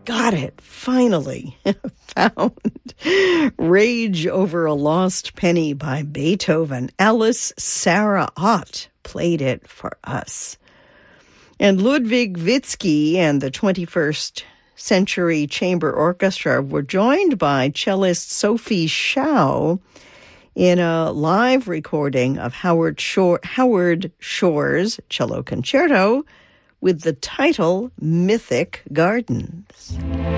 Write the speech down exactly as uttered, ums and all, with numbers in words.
got it, finally found Rage Over a Lost Penny by Beethoven. Alice Sarah Ott played it for us. And Ludwig Witzke and the twenty-first Century Chamber Orchestra were joined by cellist Sophie Shao in a live recording of Howard Shore, Howard Shore's cello concerto with the title Mythic Gardens.